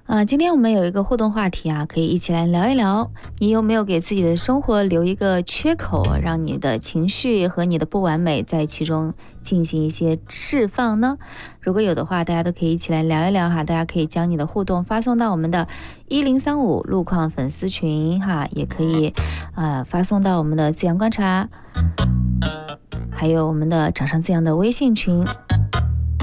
今天我们有一个互动话题啊，可以一起来聊一聊。你有没有给自己的生活留一个缺口，让你的情绪和你的不完美在其中进行一些释放呢？如果有的话，大家都可以一起来聊一聊哈。大家可以将你的互动发送到我们的1035路况粉丝群哈，也可以发送到我们的自然观察，还有我们的掌上自扬的微信群。